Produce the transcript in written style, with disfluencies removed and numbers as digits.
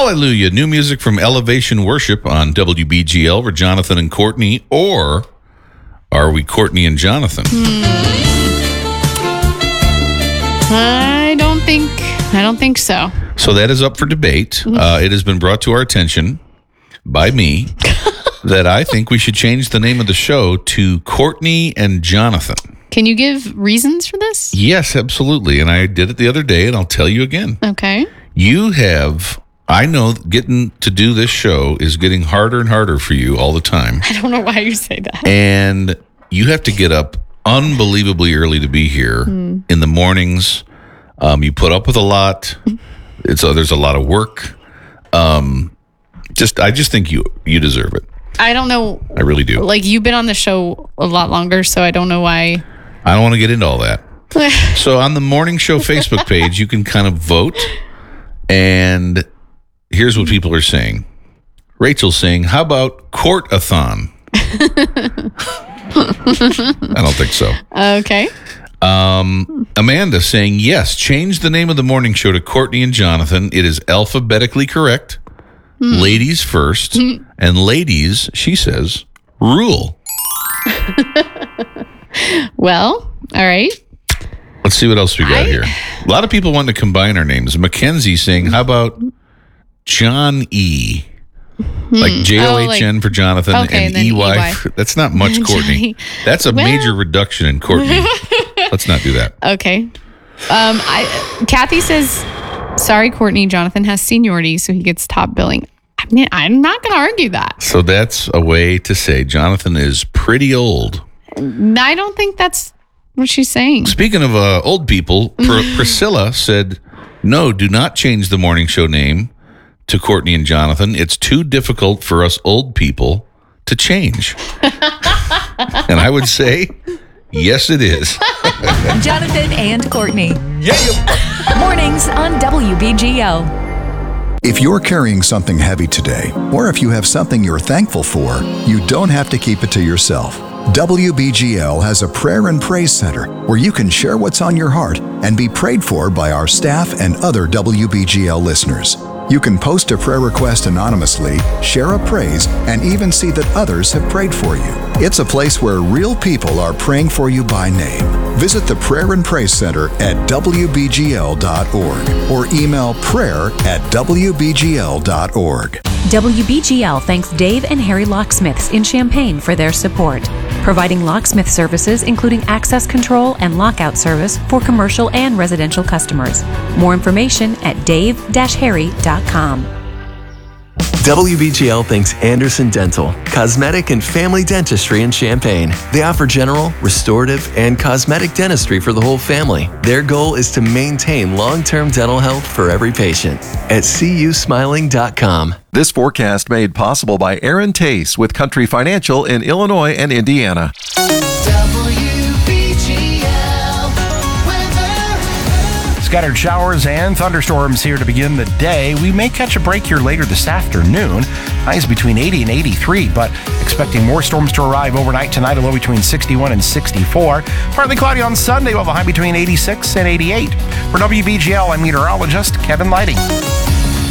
Hallelujah. New music from Elevation Worship on WBGL. We're Jonathan and Courtney, or are we Courtney and Jonathan? I don't think so. So that is up for debate. It has been brought to our attention by me that I think we should change the name of the show to Courtney and Jonathan. Can you give reasons for this? Yes, absolutely. And I did it the other day, and I'll tell you again. Okay. I know getting to do this show is getting harder and harder for you all the time. I don't know why you say that. And you have to get up unbelievably early to be here in the mornings. You put up with a lot. There's a lot of work. I just think you deserve it. I don't know. I really do. Like, you've been on the show a lot longer, so I don't know why. I don't want to get into all that. So on the morning show Facebook page, you can kind of vote. And here's what people are saying. Rachel's saying, how about Court-a-thon? I don't think so. Okay. Amanda saying, yes, change the name of the morning show to Courtney and Jonathan. It is alphabetically correct. Ladies first. And ladies, she says, rule. Well, all right. Let's see what else we got here. A lot of people want to combine our names. Mackenzie saying, how about John E? Like John for Jonathan and EY. That's not much, Courtney. That's a major reduction in Courtney. Let's not do that. Okay. Kathy says, sorry, Courtney, Jonathan has seniority, so he gets top billing. I mean, I'm not going to argue that. So that's a way to say Jonathan is pretty old. I don't think that's what she's saying. Speaking of old people, Priscilla said, no, do not change the morning show name to Courtney and Jonathan. It's too difficult for us old people to change. And I would say, yes, it is. Jonathan and Courtney. Yeah. Mornings on WBGL. If you're carrying something heavy today, or if you have something you're thankful for, you don't have to keep it to yourself. WBGL has a prayer and praise center where you can share what's on your heart and be prayed for by our staff and other WBGL listeners. You can post a prayer request anonymously, share a praise, and even see that others have prayed for you. It's a place where real people are praying for you by name. Visit the Prayer and Praise Center at WBGL.org or email prayer@WBGL.org. WBGL thanks Dave and Harry Locksmiths in Champaign for their support, providing locksmith services including access control and lockout service for commercial and residential customers. More information at dave-harry.com. WBGL thanks Anderson Dental, cosmetic and family dentistry in Champaign. They offer general, restorative, and cosmetic dentistry for the whole family. Their goal is to maintain long-term dental health for every patient at cusmiling.com. This forecast made possible by Aaron Tace with Country Financial in Illinois and Indiana. Scattered showers and thunderstorms here to begin the day. We may catch a break here later this afternoon. Highs between 80 and 83, but expecting more storms to arrive overnight tonight, a low between 61 and 64. Partly cloudy on Sunday, we'll have a high between 86 and 88. For WBGL, I'm meteorologist Kevin Lighting.